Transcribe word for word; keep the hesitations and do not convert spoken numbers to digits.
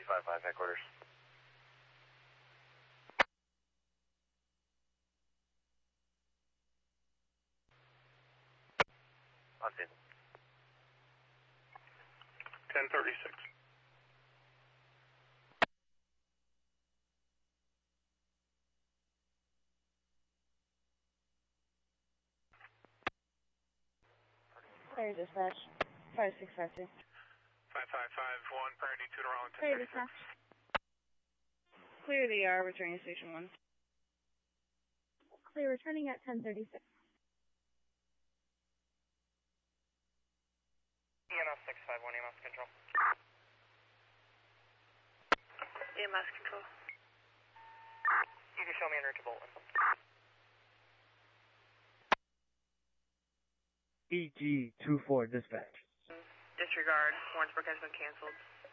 five five headquarters. Austin. ten thirty-six. Prairie Dispatch, five six five two. five five five one, Prairie two to Rollin, Prairie Dispatch. Clear the R, returning to Station one. Clear, returning at ten thirty-six. E M S six five one, E M S control. E M S control. You can show me en route to Bolton. E G two four dispatch. Disregard, Warrensburg has been canceled.